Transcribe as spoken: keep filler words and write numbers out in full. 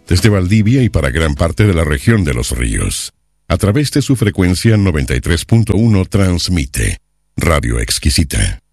desde Valdivia y para gran parte de la región de Los Ríos. A través de su frecuencia noventa y tres punto uno transmite Radio Exquisita.